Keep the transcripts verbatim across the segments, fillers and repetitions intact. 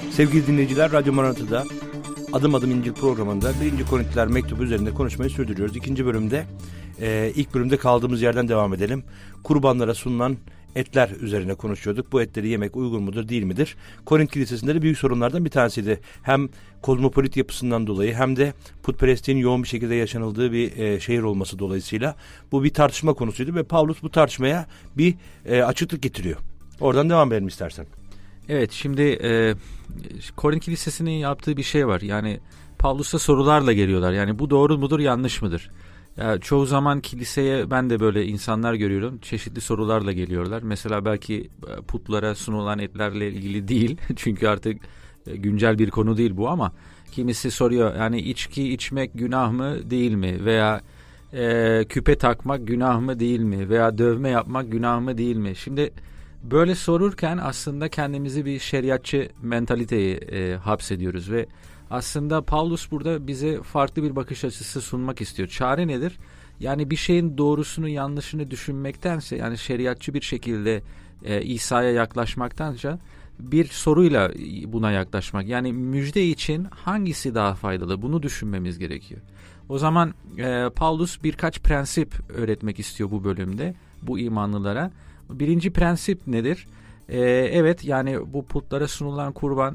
Sevgili dinleyiciler, Radyo Maranata'da Adım Adım İncil programında birinci Korintiler mektubu üzerinde konuşmayı sürdürüyoruz. İkinci bölümde, e, ilk bölümde kaldığımız yerden devam edelim. Kurbanlara sunulan etler üzerine konuşuyorduk. Bu etleri yemek uygun mudur, değil midir? Korint Kilisesi'nde de büyük sorunlardan bir tanesiydi. Hem kozmopolit yapısından dolayı hem de putperestliğin yoğun bir şekilde yaşanıldığı bir e, şehir olması dolayısıyla bu bir tartışma konusuydu ve Pavlus bu tartışmaya bir e, açıklık getiriyor. Oradan devam edelim istersen. Evet, şimdi e, Korint Kilisesi'nin yaptığı bir şey var. Yani Pavlus'a sorularla geliyorlar. Yani bu doğru mudur, yanlış mıdır? Ya, çoğu zaman kiliseye ben de böyle insanlar görüyorum. Çeşitli sorularla geliyorlar. Mesela belki putlara sunulan etlerle ilgili değil. Çünkü artık güncel bir konu değil bu, ama kimisi soruyor. Yani içki içmek günah mı, değil mi? Veya e, küpe takmak günah mı, değil mi? Veya dövme yapmak günah mı, değil mi? Şimdi böyle sorurken aslında kendimizi bir şeriatçı mentaliteye e, hapsediyoruz ve aslında Pavlus burada bize farklı bir bakış açısı sunmak istiyor. Çare nedir? Yani bir şeyin doğrusunu yanlışını düşünmektense, yani şeriatçı bir şekilde e, İsa'ya yaklaşmaktansa bir soruyla buna yaklaşmak. Yani müjde için hangisi daha faydalı? Bunu düşünmemiz gerekiyor. O zaman e, Pavlus birkaç prensip öğretmek istiyor bu bölümde bu imanlılara. Birinci prensip nedir? Ee, evet, yani bu putlara sunulan kurban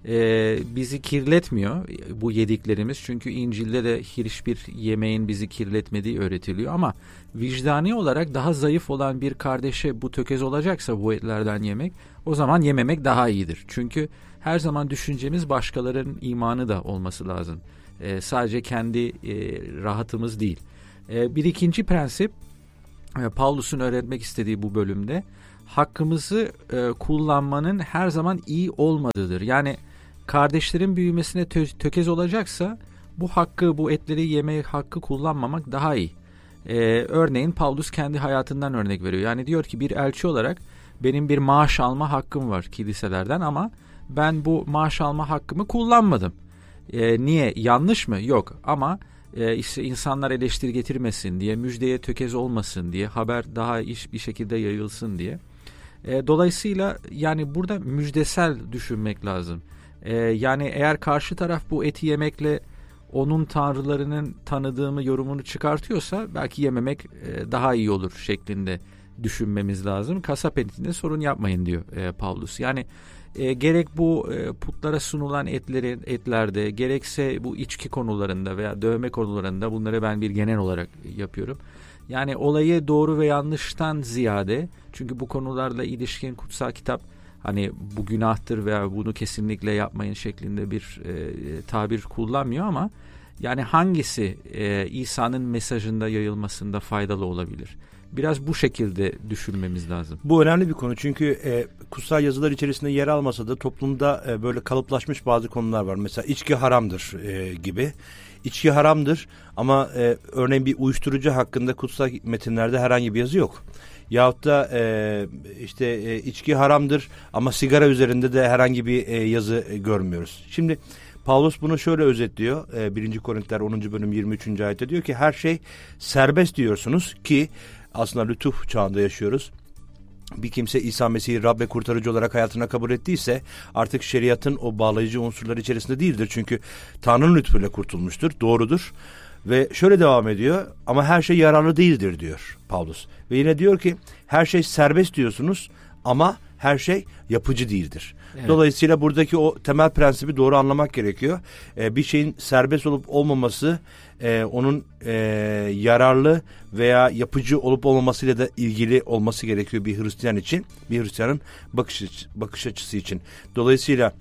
e, bizi kirletmiyor, bu yediklerimiz. Çünkü İncil'de de hiçbir yemeğin bizi kirletmediği öğretiliyor. Ama vicdani olarak daha zayıf olan bir kardeşe bu tökez olacaksa bu etlerden yemek, o zaman yememek daha iyidir. Çünkü her zaman düşüncemiz başkalarının imanı da olması lazım. E, sadece kendi e, rahatımız değil. E, bir ikinci prensip, Pavlus'un öğretmek istediği bu bölümde hakkımızı e, kullanmanın her zaman iyi olmadığıdır. Yani kardeşlerin büyümesine tö- tökez olacaksa bu hakkı, bu etleri yeme hakkı kullanmamak daha iyi. E, örneğin Pavlus kendi hayatından örnek veriyor. Yani diyor ki bir elçi olarak benim bir maaş alma hakkım var kiliselerden, ama ben bu maaş alma hakkımı kullanmadım. E, niye? Yanlış mı? Yok. Ama Ee, işte insanlar eleştiri getirmesin diye, müjdeye tökez olmasın diye, haber daha iş bir şekilde yayılsın diye. Ee, dolayısıyla yani burada müjdesel düşünmek lazım. Ee, yani eğer karşı taraf bu eti yemekle onun tanrılarının tanıdığımı yorumunu çıkartıyorsa belki yememek e, daha iyi olur şeklinde düşünmemiz lazım. Kasap etinde sorun yapmayın diyor e, Pavlus. Yani E, gerek bu e, putlara sunulan etlerin etlerde, gerekse bu içki konularında veya dövme konularında, bunları ben bir genel olarak yapıyorum. Yani olayı doğru ve yanlıştan ziyade, çünkü bu konularla ilişkin kutsal kitap hani bu günahtır veya bunu kesinlikle yapmayın şeklinde bir e, tabir kullanmıyor, ama yani hangisi e, İsa'nın mesajında yayılmasında faydalı olabilir? Biraz bu şekilde düşünmemiz lazım. Bu önemli bir konu, çünkü e, kutsal yazılar içerisinde yer almasa da toplumda e, böyle kalıplaşmış bazı konular var. Mesela içki haramdır e, gibi. İçki haramdır ama e, örneğin bir uyuşturucu hakkında kutsal metinlerde herhangi bir yazı yok. Yahut da e, işte e, içki haramdır ama sigara üzerinde de herhangi bir e, yazı e, görmüyoruz. Şimdi Pavlus bunu şöyle özetliyor. E, birinci Korintiler onuncu bölüm yirmi üçüncü ayette diyor ki her şey serbest diyorsunuz ki aslında lütuf çağında yaşıyoruz. Bir kimse İsa Mesih'i Rab ve kurtarıcı olarak hayatına kabul ettiyse artık şeriatın o bağlayıcı unsurları içerisinde değildir. Çünkü Tanrı'nın lütfuyla kurtulmuştur. Doğrudur. Ve şöyle devam ediyor. Ama her şey yararlı değildir diyor Pavlus. Ve yine diyor ki her şey serbest diyorsunuz ama her şey yapıcı değildir. Evet. Dolayısıyla buradaki o temel prensibi doğru anlamak gerekiyor. Ee, bir şeyin serbest olup olmaması e, onun e, yararlı veya yapıcı olup olmamasıyla da ilgili olması gerekiyor bir Hristiyan için. Bir Hristiyanın bakış, bakış açısı için. Dolayısıyla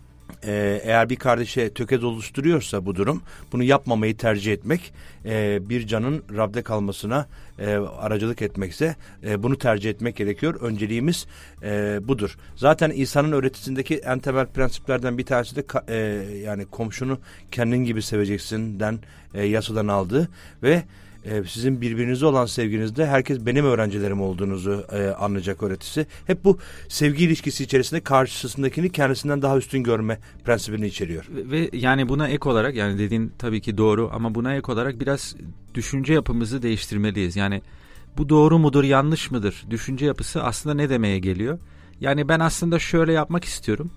Ee, eğer bir kardeşe tökez oluşturuyorsa bu durum, bunu yapmamayı tercih etmek, e, bir canın Rab'de kalmasına e, aracılık etmekse e, bunu tercih etmek gerekiyor. Önceliğimiz e, budur. Zaten İsa'nın öğretisindeki en temel prensiplerden bir tanesi de e, yani komşunu kendin gibi seveceksinden e, yasadan aldığı ve Ee, sizin birbirinize olan sevginizde herkes benim öğrencilerim olduğunuzu e, anlayacak öğretisi. Hep bu sevgi ilişkisi içerisinde karşısındakini kendisinden daha üstün görme prensibini içeriyor. Ve, ve yani buna ek olarak, yani dediğin tabii ki doğru, ama buna ek olarak biraz düşünce yapımızı değiştirmeliyiz. Yani bu doğru mudur, yanlış mıdır? Düşünce yapısı aslında ne demeye geliyor? Yani ben aslında şöyle yapmak istiyorum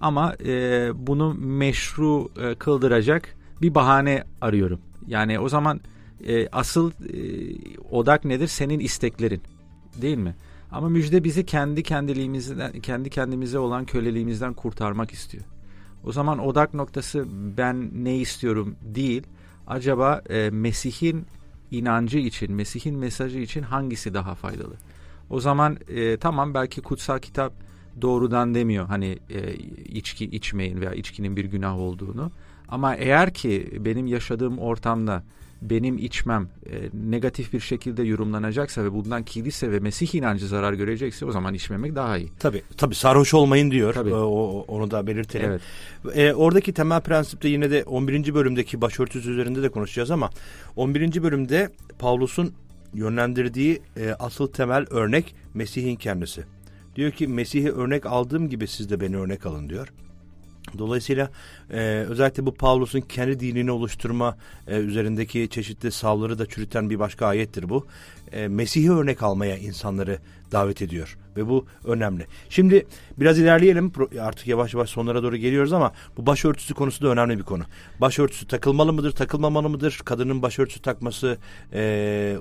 Ama e, bunu meşru e, kıldıracak bir bahane arıyorum. Yani o zaman e, asıl e, odak nedir? Senin isteklerin, değil mi? Ama müjde bizi kendi kendiliğimizden, kendi kendimize olan köleliğimizden kurtarmak istiyor. O zaman odak noktası ben ne istiyorum değil. Acaba e, Mesih'in inancı için, Mesih'in mesajı için hangisi daha faydalı? O zaman e, tamam, belki kutsal kitap doğrudan demiyor hani e, içki içmeyin veya içkinin bir günah olduğunu. Ama eğer ki benim yaşadığım ortamda benim içmem e, negatif bir şekilde yorumlanacaksa ve bundan kilise ve Mesih inancı zarar görecekse, o zaman içmemek daha iyi. Tabii, tabii sarhoş olmayın diyor. Tabii. O, onu da belirtelim. Evet. E, oradaki temel prensip de yine de on birinci bölümdeki başörtüsü üzerinde de konuşacağız ama on birinci bölümde Pavlus'un yönlendirdiği e, asıl temel örnek Mesih'in kendisi. Diyor ki Mesih'i örnek aldığım gibi siz de beni örnek alın diyor. Dolayısıyla e, özellikle bu Pavlus'un kendi dinini oluşturma e, üzerindeki çeşitli savları da çürüten bir başka ayettir bu. E, Mesih'i örnek almaya insanları davet ediyor ve bu önemli. Şimdi biraz ilerleyelim, artık yavaş yavaş sonlara doğru geliyoruz ama bu başörtüsü konusu da önemli bir konu. Başörtüsü takılmalı mıdır, takılmamalı mıdır? Kadının başörtüsü takması, e,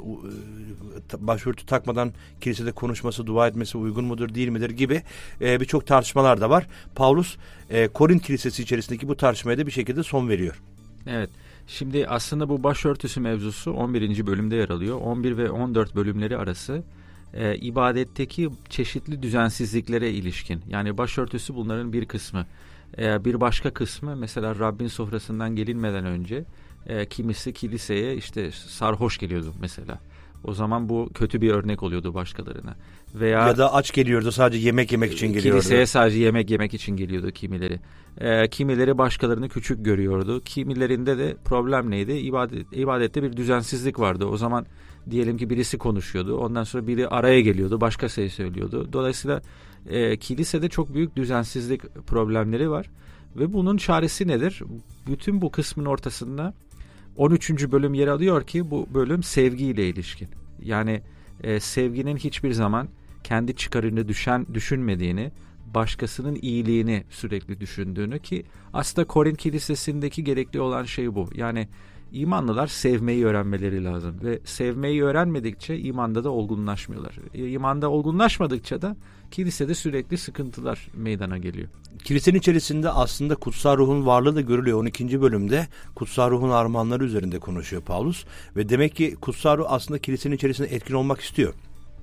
başörtü takmadan kilisede konuşması, dua etmesi uygun mudur, değil midir gibi e, birçok tartışmalar da var. Pavlus e, Korint kilisesi içerisindeki bu tartışmaya da bir şekilde son veriyor. Evet. Şimdi aslında bu başörtüsü mevzusu on birinci bölümde yer alıyor. on bir ve on dört bölümleri arası e, ibadetteki çeşitli düzensizliklere ilişkin. Yani başörtüsü bunların bir kısmı. E, bir başka kısmı mesela Rabbin sofrasından gelinmeden önce e, kimisi kiliseye işte sarhoş geliyordu mesela. O zaman bu kötü bir örnek oluyordu başkalarına. Veya ya da aç geliyordu, sadece yemek yemek için geliyordu. Kiliseye sadece yemek yemek için geliyordu kimileri. Ee, kimileri başkalarını küçük görüyordu. Kimilerinde de problem neydi? İbadet, ibadette bir düzensizlik vardı. O zaman diyelim ki birisi konuşuyordu. Ondan sonra biri araya geliyordu. Başka şey söylüyordu. Dolayısıyla e, kilisede çok büyük düzensizlik problemleri var. Ve bunun çaresi nedir? Bütün bu kısmın ortasında on üçüncü bölüm yer alıyor ki bu bölüm sevgiyle ilişkin. Yani e, sevginin hiçbir zaman kendi çıkarını düşen düşünmediğini, başkasının iyiliğini sürekli düşündüğünü, ki aslında Korint kilisesindeki gerekli olan şey bu. Yani imanlılar sevmeyi öğrenmeleri lazım ve sevmeyi öğrenmedikçe imanda da olgunlaşmıyorlar. İmanda olgunlaşmadıkça da kilisede sürekli sıkıntılar meydana geliyor. Kilisenin içerisinde aslında kutsal ruhun varlığı da görülüyor. on ikinci bölümde kutsal ruhun armağanları üzerinde konuşuyor Pavlus ve demek ki kutsal ruh aslında kilisenin içerisinde etkin olmak istiyor.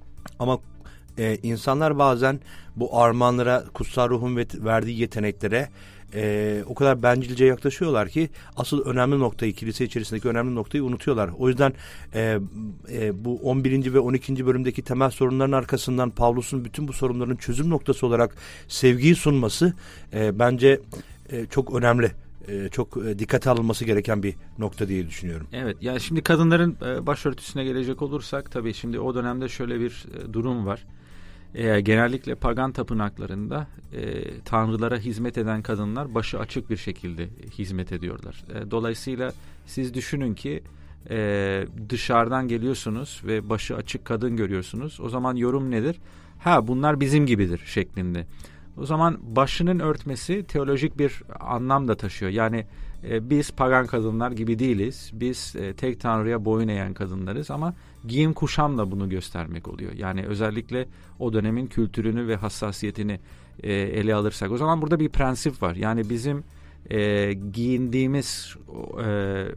Ama e, insanlar bazen bu armağanlara, kutsal ruhun verdiği yeteneklere e, o kadar bencilce yaklaşıyorlar ki asıl önemli noktayı, kilise içerisindeki önemli noktayı unutuyorlar. O yüzden e, e, bu on birinci ve on ikinci bölümdeki temel sorunların arkasından Pavlus'un bütün bu sorunların çözüm noktası olarak sevgiyi sunması e, bence e, çok önemli. Çok dikkate alınması gereken bir nokta diye düşünüyorum. Evet, yani şimdi kadınların başörtüsüne gelecek olursak, tabii şimdi o dönemde şöyle bir durum var. E, genellikle pagan tapınaklarında e, tanrılara hizmet eden kadınlar başı açık bir şekilde hizmet ediyorlar. E, dolayısıyla siz düşünün ki e, dışarıdan geliyorsunuz ve başı açık kadın görüyorsunuz. O zaman yorum nedir? Ha, bunlar bizim gibidir şeklinde. O zaman başının örtmesi teolojik bir anlam da taşıyor. Yani e, biz pagan kadınlar gibi değiliz. Biz e, tek tanrıya boyun eğen kadınlarız ama giyim kuşam da bunu göstermek oluyor. Yani özellikle o dönemin kültürünü ve hassasiyetini e, ele alırsak. O zaman burada bir prensip var. Yani bizim e, giyindiğimiz e,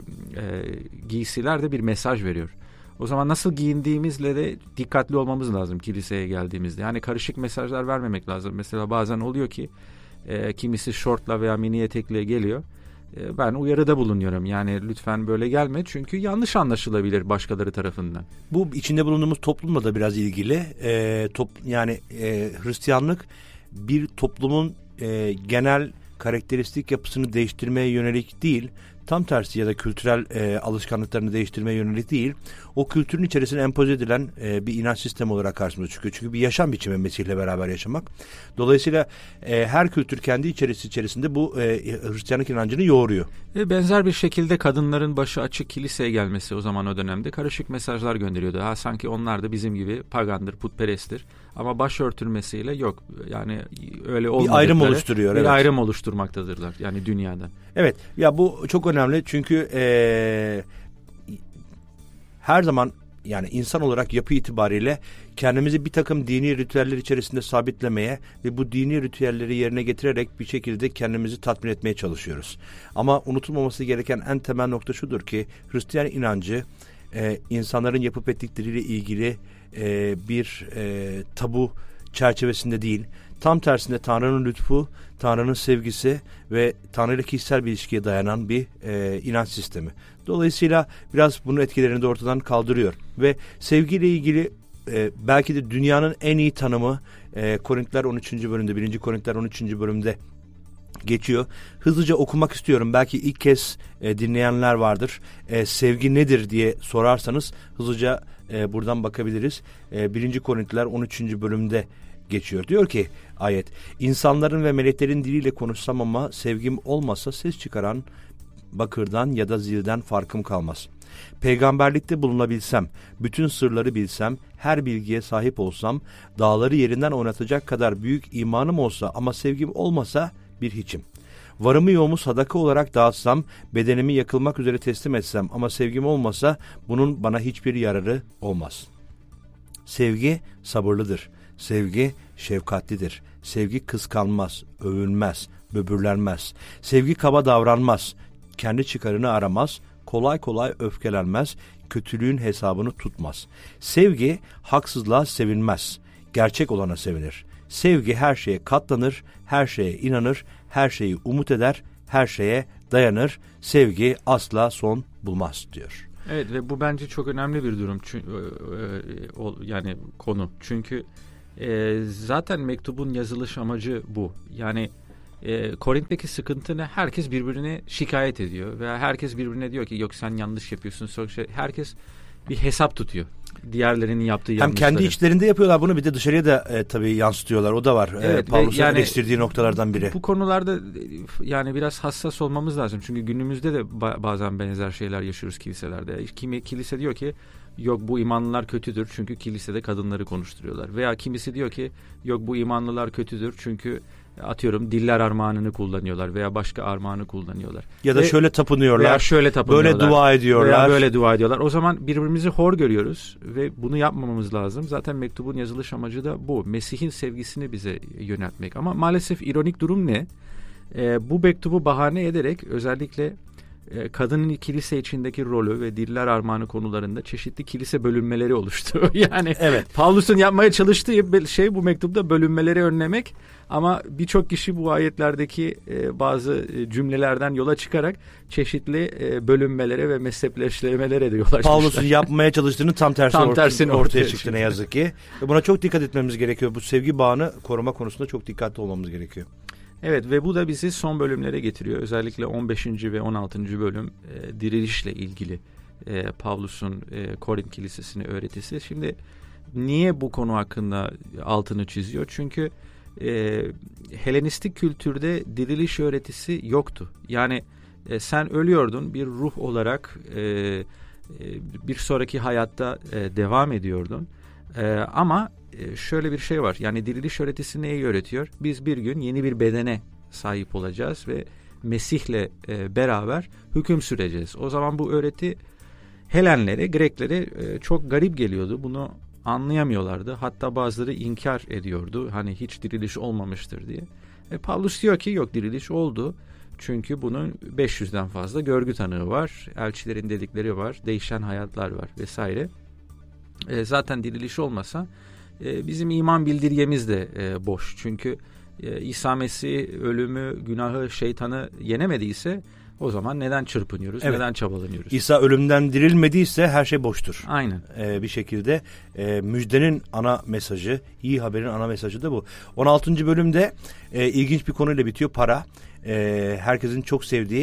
e, giysiler de bir mesaj veriyor. O zaman nasıl giyindiğimizle de dikkatli olmamız lazım kiliseye geldiğimizde. Yani karışık mesajlar vermemek lazım. Mesela bazen oluyor ki e, kimisi şortla veya mini etekle geliyor. E, ben uyarıda bulunuyorum. Yani lütfen böyle gelme, çünkü yanlış anlaşılabilir başkaları tarafından. Bu içinde bulunduğumuz toplumla da biraz ilgili. E, top, yani e, Hristiyanlık bir toplumun e, genel karakteristik yapısını değiştirmeye yönelik değil, tam tersi ya da kültürel e, alışkanlıklarını değiştirmeye yönelik değil, o kültürün içerisine empoze edilen e, bir inanç sistemi olarak karşımıza çıkıyor. Çünkü bir yaşam biçimi Mesih'le beraber yaşamak. Dolayısıyla e, her kültür kendi içerisi içerisinde bu e, Hristiyanlık inancını yoğuruyor. E, benzer bir şekilde kadınların başı açık kiliseye gelmesi o zaman o dönemde karışık mesajlar gönderiyordu. Ha, sanki onlar da bizim gibi pagandır, putperesttir. Ama başörtülmesiyle yok. Yani öyle olmadıkları. Bir ayrım oluşturuyor. Bir evet. ayrım oluşturmaktadırlar. Yani dünyada. Evet. Ya bu çok önemli çünkü e, her zaman yani insan olarak yapı itibariyle kendimizi bir takım dini ritüeller içerisinde sabitlemeye ve bu dini ritüelleri yerine getirerek bir şekilde kendimizi tatmin etmeye çalışıyoruz. Ama unutulmaması gereken en temel nokta şudur ki Hristiyan inancı e, insanların yapıp ettikleriyle ilgili e, bir e, tabu çerçevesinde değil, tam tersinde Tanrı'nın lütfu, Tanrı'nın sevgisi ve Tanrı ile kişisel bir ilişkiye dayanan bir e, inanç sistemi. Dolayısıyla biraz bunun etkilerini de ortadan kaldırıyor. Ve sevgiyle ilgili e, belki de dünyanın en iyi tanımı e, Korintiler on üçüncü bölümde, birinci Korintiler on üçüncü bölümde geçiyor. Hızlıca okumak istiyorum. Belki ilk kez e, dinleyenler vardır. E, sevgi nedir diye sorarsanız hızlıca e, buradan bakabiliriz. E, birinci Korintiler on üçüncü bölümde geçiyor. Diyor ki ayet, insanların ve meleklerin diliyle konuşsam ama sevgim olmasa ses çıkaran bakırdan ya da zilden farkım kalmaz. Peygamberlikte bulunabilsem, bütün sırları bilsem, her bilgiye sahip olsam, dağları yerinden oynatacak kadar büyük imanım olsa ama sevgim olmasa bir hiçim. Varımı yoğumu sadaka olarak dağıtsam, bedenimi yakılmak üzere teslim etsem ama sevgim olmasa bunun bana hiçbir yararı olmaz. Sevgi sabırlıdır. Sevgi şefkatlidir. Sevgi kıskanmaz, övünmez, böbürlenmez. Sevgi kaba davranmaz, kendi çıkarını aramaz, kolay kolay öfkelenmez, kötülüğün hesabını tutmaz. Sevgi haksızlığa sevinmez, gerçek olana sevinir. Sevgi her şeye katlanır, her şeye inanır, her şeyi umut eder, her şeye dayanır. Sevgi asla son bulmaz diyor. Evet ve bu bence çok önemli bir durum. Çünkü, yani konu. Çünkü e, zaten mektubun yazılış amacı bu. Yani e, Korint'teki sıkıntı ne? Herkes birbirine şikayet ediyor. Veya herkes birbirine diyor ki yok sen yanlış yapıyorsun. Herkes bir hesap tutuyor. Diğerlerinin yaptığı yanlışları. Hem kendi içlerinde yapıyorlar bunu, bir de dışarıya da e, tabii yansıtıyorlar. O da var. Evet, e, Pavlus'un yani, eleştirdiği noktalardan biri. Bu konularda yani biraz hassas olmamız lazım. Çünkü günümüzde de ba- bazen benzer şeyler yaşıyoruz kiliselerde. Kimi kilise diyor ki yok bu imanlılar kötüdür çünkü kilisede kadınları konuşturuyorlar. Veya kimisi diyor ki yok bu imanlılar kötüdür çünkü atıyorum diller armağanını kullanıyorlar veya başka armağanı kullanıyorlar. Ya da Ve, şöyle tapınıyorlar. Veya şöyle tapınıyorlar. Böyle dua ediyorlar. Veya böyle dua ediyorlar. O zaman birbirimizi hor görüyoruz ve bunu yapmamamız lazım. Zaten mektubun yazılış amacı da bu. Mesih'in sevgisini bize yöneltmek. Ama maalesef ironik durum ne? Ee, bu mektubu bahane ederek özellikle e, kadının kilise içindeki rolü ve diller armağanı konularında çeşitli kilise bölünmeleri oluştu. Yani evet. Pavlus'un yapmaya çalıştığı şey bu mektupta bölünmeleri önlemek. Ama birçok kişi bu ayetlerdeki e, bazı cümlelerden yola çıkarak çeşitli e, bölünmelere ve mezhepleştirmelere de yol açmışlar. Pavlus'un yapmaya çalıştığını tam tersi tam ortaya, ortaya, ortaya çıktı çıktı ne yazık ki. Ve buna çok dikkat etmemiz gerekiyor. Bu sevgi bağını koruma konusunda çok dikkatli olmamız gerekiyor. Evet ve bu da bizi son bölümlere getiriyor. Özellikle on beşinci ve on altıncı bölüm e, dirilişle ilgili e, Pavlus'un e, Korint Kilisesi'ne öğretisi. Şimdi niye bu konu hakkında altını çiziyor? Çünkü e, Helenistik kültürde diriliş öğretisi yoktu. Yani e, sen ölüyordun bir ruh olarak e, e, bir sonraki hayatta e, devam ediyordun. E, ama e, şöyle bir şey var. Yani diriliş öğretisi neyi öğretiyor? Biz bir gün yeni bir bedene sahip olacağız ve Mesih'le e, beraber hüküm süreceğiz. O zaman bu öğreti Helenlere, Greklere e, çok garip geliyordu. Bunu anlayamıyorlardı. Hatta bazıları inkar ediyordu. Hani hiç diriliş olmamıştır diye. E, Pavlus diyor ki yok diriliş oldu. Çünkü bunun beş yüzden fazla görgü tanığı var. Elçilerin dedikleri var. Değişen hayatlar var vesaire. E, zaten diriliş olmasa e, bizim iman bildirgemiz de e, boş. Çünkü e, İsa Mesih ölümü, günahı, şeytanı yenemediyse o zaman neden çırpınıyoruz, evet. Neden çabalanıyoruz? İsa ölümden dirilmediyse her şey boştur. Aynen. Ee, bir şekilde e, müjdenin ana mesajı, iyi haberin ana mesajı da bu. on altıncı bölümde e, ilginç bir konuyla bitiyor, para. E, herkesin çok sevdiği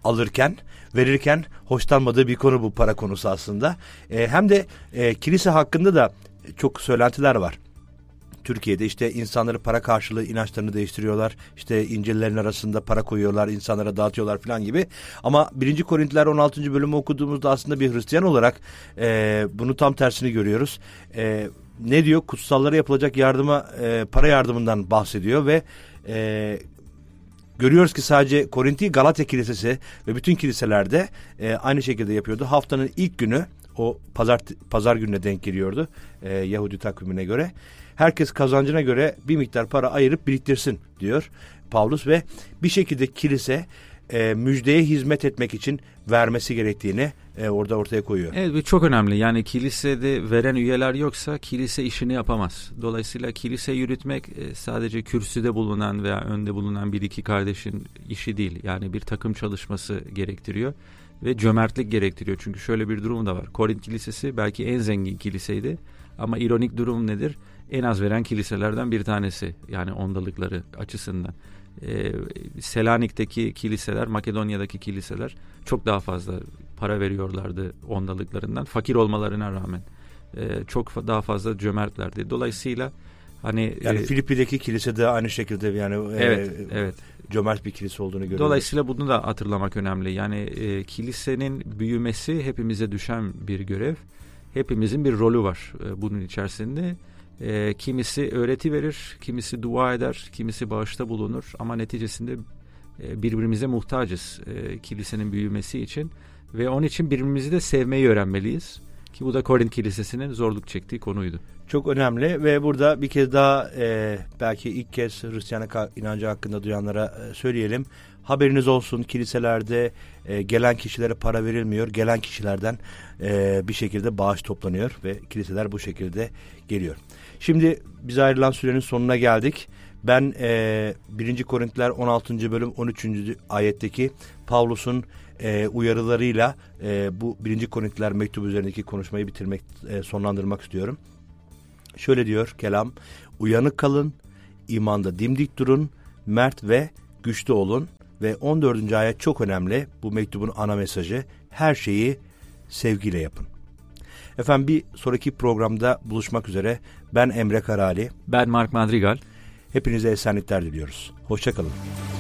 alırken, verirken hoşlanmadığı bir konu bu para konusu aslında. E, hem de e, kilise hakkında da çok söylentiler var. Türkiye'de işte insanları para karşılığı inançlarını değiştiriyorlar. İşte İncil'lerin arasında para koyuyorlar, insanlara dağıtıyorlar falan gibi. Ama birinci Korintiler on altıncı bölümü okuduğumuzda aslında bir Hristiyan olarak e, bunu tam tersini görüyoruz. E, ne diyor? Kutsallara yapılacak yardıma, e, para yardımından bahsediyor ve e, görüyoruz ki sadece Korinti, Galatya Kilisesi ve bütün kiliselerde e, aynı şekilde yapıyordu. Haftanın ilk günü, o pazar pazar gününe denk geliyordu e, Yahudi takvimine göre. Herkes kazancına göre bir miktar para ayırıp biriktirsin diyor Pavlus ve bir şekilde kilise e, müjdeye hizmet etmek için vermesi gerektiğini e, orada ortaya koyuyor. Evet, bu çok önemli. Yani kilisede veren üyeler yoksa kilise işini yapamaz. Dolayısıyla kilise yürütmek e, sadece kürsüde bulunan veya önde bulunan bir iki kardeşin işi değil. Yani bir takım çalışması gerektiriyor ve cömertlik gerektiriyor. Çünkü şöyle bir durum da var. Korint Kilisesi belki en zengin kiliseydi ama ironik durum nedir? En az veren kiliselerden bir tanesi, yani ondalıkları açısından. Ee, Selanik'teki kiliseler, Makedonya'daki kiliseler çok daha fazla para veriyorlardı ondalıklarından, fakir olmalarına rağmen. Ee, çok daha fazla cömertlerdi. Dolayısıyla hani yani e, Filipi'deki kilise de aynı şekilde yani evet, e, evet. cömert bir kilise olduğunu görüyoruz. Dolayısıyla bunu da hatırlamak önemli. Yani e, kilisenin büyümesi hepimize düşen bir görev. Hepimizin bir rolü var e, bunun içerisinde. E, kimisi öğreti verir, kimisi dua eder, kimisi bağışta bulunur ama neticesinde e, birbirimize muhtacız e, kilisenin büyümesi için ve onun için birbirimizi de sevmeyi öğrenmeliyiz ki bu da Korint Kilisesi'nin zorluk çektiği konuydu. Çok önemli ve burada bir kez daha e, belki ilk kez Hristiyanlık inancı hakkında duyanlara e, söyleyelim. Haberiniz olsun, kiliselerde e, gelen kişilere para verilmiyor. Gelen kişilerden e, bir şekilde bağış toplanıyor ve kiliseler bu şekilde geliyor. Şimdi bize ayrılan sürenin sonuna geldik. Ben e, birinci Korintiler on altıncı bölüm on üçüncü ayetteki Pavlus'un e, uyarılarıyla e, bu birinci Korintiler mektubu üzerindeki konuşmayı bitirmek, e, sonlandırmak istiyorum. Şöyle diyor kelam: uyanık kalın, imanda dimdik durun, mert ve güçlü olun. Ve on dördüncü ayet çok önemli. Bu mektubun ana mesajı: her şeyi sevgiyle yapın. Efendim, bir sonraki programda buluşmak üzere. Ben Emre Karali. Ben Mark Madrigal. Hepinize esenlikler diliyoruz. Hoşça kalın.